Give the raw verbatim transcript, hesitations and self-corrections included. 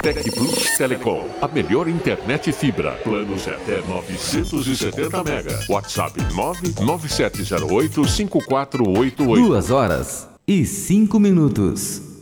Tec Plus Telecom, a melhor internet fibra. Planos até novecentos e setenta megas. WhatsApp nove nove sete zero oito cinco quatro oito oito. Duas horas e cinco minutos.